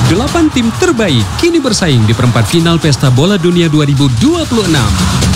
8 tim terbaik kini bersaing di perempat final Pesta Bola Dunia 2026.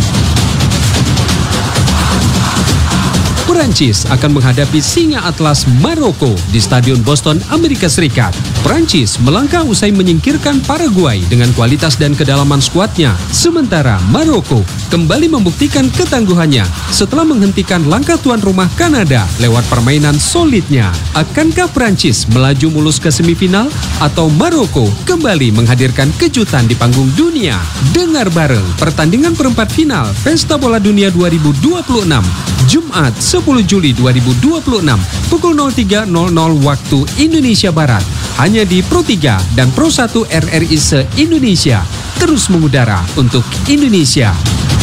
Perancis akan menghadapi Singa Atlas Maroko di Stadion Boston, Amerika Serikat. Perancis melangkah usai menyingkirkan Paraguay dengan kualitas dan kedalaman skuadnya. Sementara Maroko kembali membuktikan ketangguhannya setelah menghentikan langkah tuan rumah Kanada lewat permainan solidnya. Akankah Perancis melaju mulus ke semifinal atau Maroko kembali menghadirkan kejutan di panggung dunia? Dengar bareng pertandingan perempat final Pesta Bola Dunia 2026 Jumat 10 Juli 2026 pukul 03.00 waktu Indonesia Barat hanya di Pro 3 dan Pro 1 RRI se-Indonesia, terus mengudara untuk Indonesia.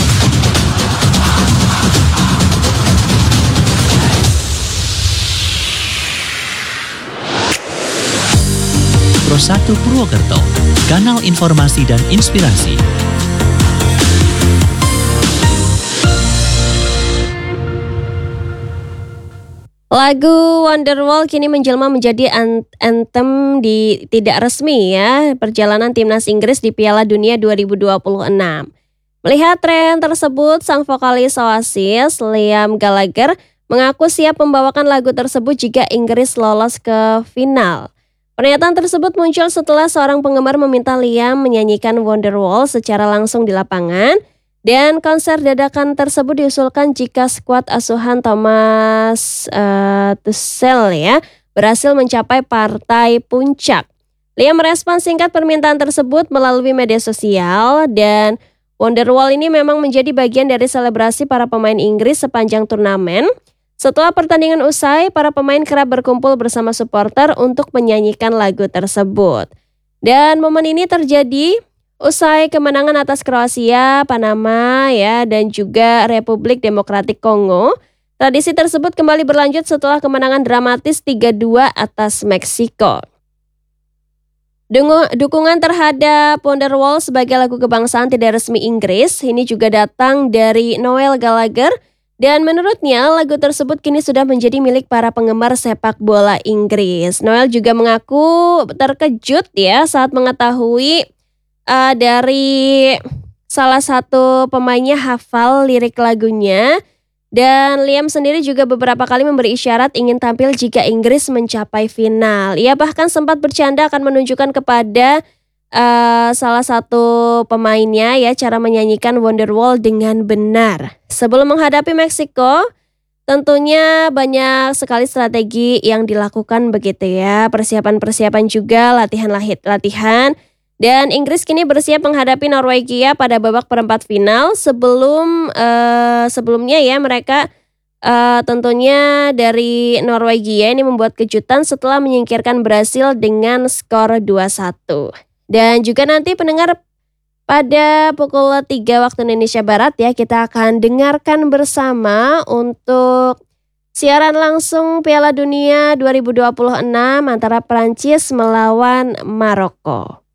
Pro 1 Purwokerto, kanal informasi dan inspirasi. Lagu Wonderwall kini menjelma menjadi anthem di tidak resmi ya perjalanan timnas Inggris di Piala Dunia 2026. Melihat tren tersebut, sang vokalis Oasis, Liam Gallagher, mengaku siap membawakan lagu tersebut jika Inggris lolos ke final. Pernyataan tersebut muncul setelah seorang penggemar meminta Liam menyanyikan Wonderwall secara langsung di lapangan. Dan konser dadakan tersebut diusulkan jika skuad asuhan Thomas Tuchel ya berhasil mencapai partai puncak. Liam merespons singkat permintaan tersebut melalui media sosial dan Wonderwall ini memang menjadi bagian dari selebrasi para pemain Inggris sepanjang turnamen. Setelah pertandingan usai, para pemain kerap berkumpul bersama supporter untuk menyanyikan lagu tersebut. Dan momen ini terjadi usai kemenangan atas Kroasia, Panama ya dan juga Republik Demokratik Kongo. Tradisi tersebut kembali berlanjut setelah kemenangan dramatis 3-2 atas Meksiko. Dukungan terhadap Wonderwall sebagai lagu kebangsaan tidak resmi Inggris ini juga datang dari Noel Gallagher dan menurutnya lagu tersebut kini sudah menjadi milik para penggemar sepak bola Inggris. Noel juga mengaku terkejut ya saat mengetahui dari salah satu pemainnya hafal lirik lagunya dan Liam sendiri juga beberapa kali memberi isyarat ingin tampil jika Inggris mencapai final. Ia bahkan sempat bercanda akan menunjukkan kepada salah satu pemainnya ya cara menyanyikan Wonderwall dengan benar. Sebelum menghadapi Meksiko, tentunya banyak sekali strategi yang dilakukan begitu ya. Persiapan juga, latihan. Dan Inggris kini bersiap menghadapi Norwegia pada babak perempat final sebelumnya ya mereka tentunya dari Norwegia ini membuat kejutan setelah menyingkirkan Brasil dengan skor 2-1. Dan juga nanti pendengar pada pukul 3 waktu Indonesia Barat ya kita akan dengarkan bersama untuk siaran langsung Piala Dunia 2026 antara Perancis melawan Maroko.